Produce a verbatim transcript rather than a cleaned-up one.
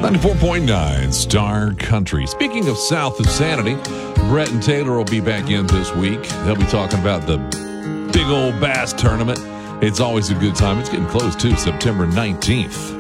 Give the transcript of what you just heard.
ninety-four point nine Star Country. Speaking of South of Sanity, Brett and Taylor will be back in this week. They'll be talking about the big old bass tournament. It's always a good time. It's getting close, too, September nineteenth.